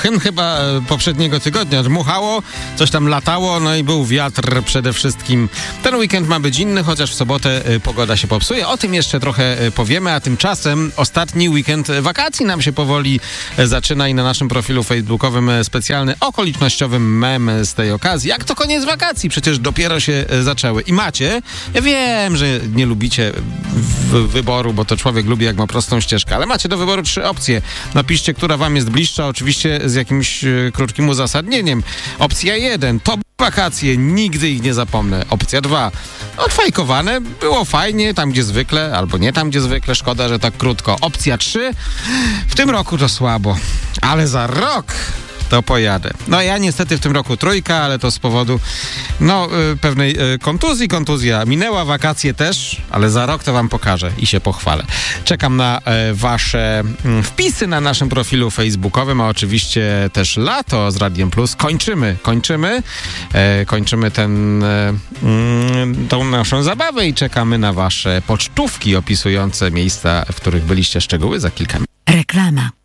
hymn chyba poprzedniego tygodnia. Dmuchało, coś tam latało, no i był wiatr przede wszystkim. Ten weekend ma być inny, chociaż w sobotę pogoda się popsuje. O tym jeszcze trochę powiemy, a tymczasem ostatni weekend wakacji nam się powoli zaczyna i na naszym profilu facebookowym specjalny okolicznościowy mem z tej okazji. Jak to koniec wakacji? Przecież dopiero się zaczęły. I macie, ja wiem, że nie lubicie wyboru, bo to człowiek lubi, jak ma prostą ścieżkę, ale macie do wyboru 3 opcje. Napiszcie, która wam jest bliższa, oczywiście z jakimś krótkim uzasadnieniem. Opcja 1 to wakacje, nigdy ich nie zapomnę. Opcja 2 odfajkowane, było fajnie, tam gdzie zwykle, albo nie tam gdzie zwykle, szkoda, że tak krótko. Opcja 3 w tym roku to słabo, ale za rok to pojadę. No ja niestety w tym roku 3, ale to z powodu pewnej kontuzji. Kontuzja minęła, wakacje też, ale za rok to wam pokażę i się pochwalę. Czekam na wasze wpisy na naszym profilu facebookowym, a oczywiście też lato z Radiem Plus. Kończymy tą naszą zabawę i czekamy na wasze pocztówki opisujące miejsca, w których byliście. Szczegóły za kilka minut. Reklama.